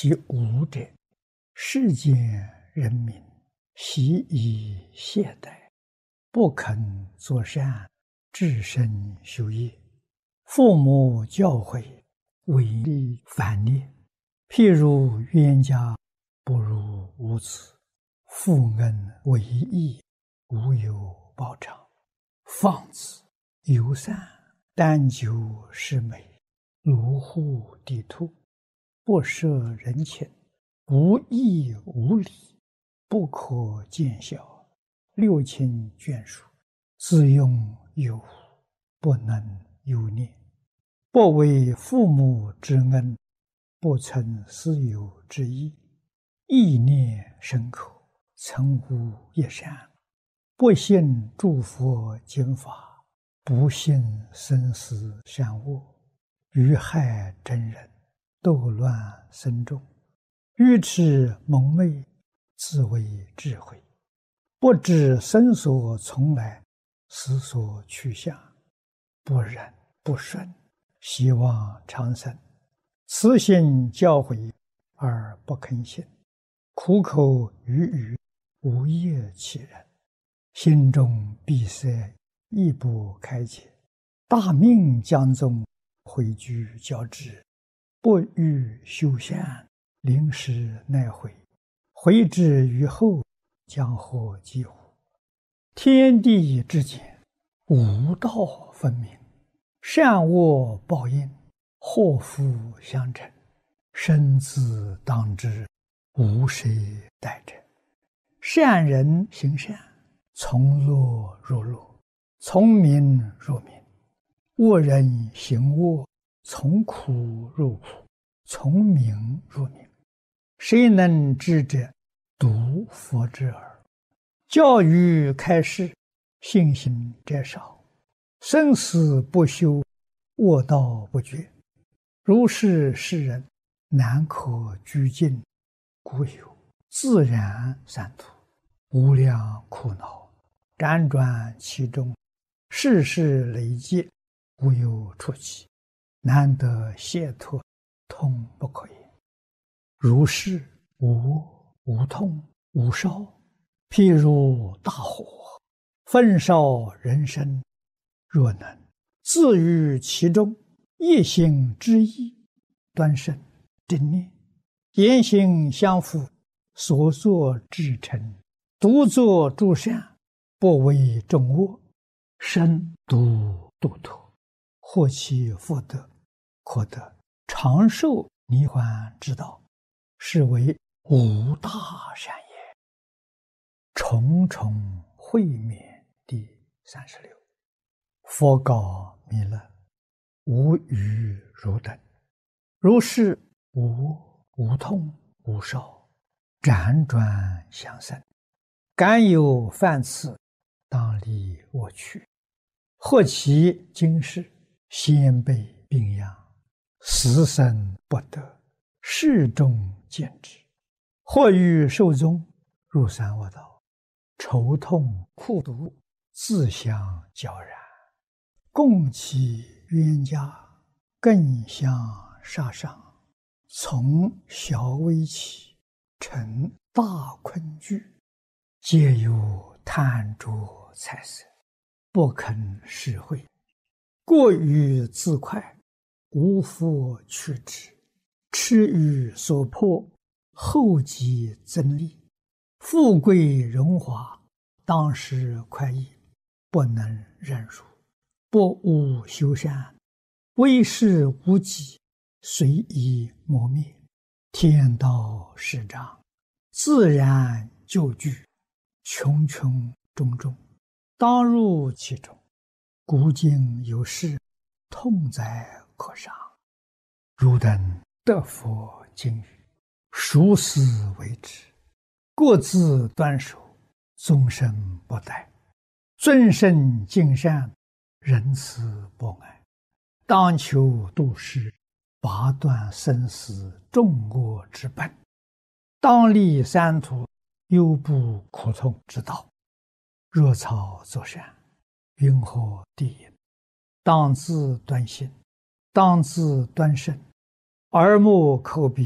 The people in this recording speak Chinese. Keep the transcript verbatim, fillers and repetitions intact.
其无者，世间人民习以懈怠，不肯作善，至身修业。父母教诲，违逆反逆。譬如冤家不如无子，父恩为义，无有报偿。放子游散，但求是美，如护地兔，不摄人情，无义无礼，不可见效，六亲眷属，自用有无，不能有念。不为父母之恩，不存私有之意，意念深刻，曾无一善。不信诸佛经法，不信生死善恶，愚害真人，斗乱僧众，愚痴蒙昧，自为智慧，不知生所从来，死所去向，不忍不顺，希望长生。慈心教诲而不肯信，苦口语语，无业其人，心中闭塞，亦不开解。大命将终，回居交织，不欲修善，临时奈悔，悔之于后，将获几乎？天地之间，无道分明，善恶报应，祸福相承，生死当知，无谁代者。善人行善，从乐入乐，从名入名；恶人行恶，从苦入苦，从名入名。谁能知者？独佛之耳。教育开示，信心者少，生死不休，恶道不绝。如是世人，难可居尽，故有自然三途，无量苦恼，辗转其中，世事累劫，无有出期，难得解脱，痛不可言。如是无无痛无烧，譬如大火，焚烧人身，若能自于其中，一心之意，端身正念，言行相符，所作至诚，独作诸善，不为众恶，身独度脱，获其福德，可得长寿涅槃之道，是为无大善也。重重会面第三十六。佛告弥勒：无余汝等，如是无无痛无烧，辗转相生，敢有犯次，当离我去。或其今世，先辈病殃，死生不得，世众见之；或欲寿终，入三恶道，愁痛苦毒，自相交然，共其冤家，更相杀伤，从小微起，成大困惧，皆有贪着财色，不肯施惠，过于自快，无复去之，痴于所迫，后继增利，富贵荣华，当时快意，不能忍辱，不务修善，为事无己，随意磨灭。天道始长，自然就具，穷穷种种，当入其中。古今有事，痛哉可伤。汝等得佛经语，熟思为之，各自端守，终身不殆，尊圣敬善，仁慈博爱，当求度世，拔断生死众恶之本，当立三途，忧怖苦痛之道。若草作善，云何地隐？当自端心，当自端身，耳目口鼻